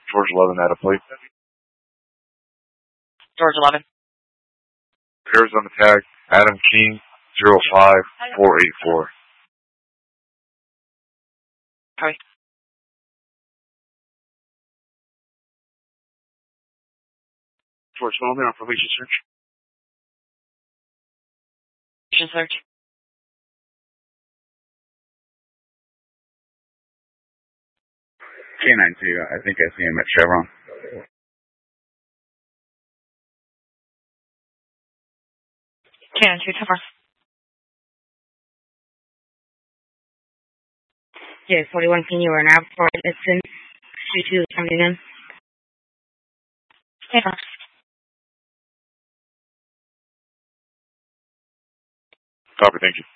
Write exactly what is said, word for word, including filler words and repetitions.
George eleven at a plate. George eleven. Pairs on the tag, Adam King, zero five four eight four. Hi. George eleven on probation search. Probation search. K nine two, I think I see him at Chevron. K nine two, cover. Yeah, forty-one, can you run out for it's in two two coming in? Hey, Copy, thank you.